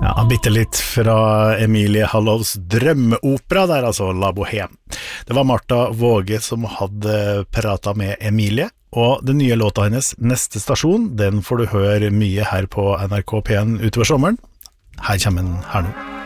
Ja, bitte litt fra Emilie Hallovs drømmeopera der, altså La Bohème. Det var Martha Våge som hadde pratet med Emilie, og den nye låta hennes, Neste stasjon, den får du høre mye her på NRK P1 utover sommeren. Her kommer den her nå.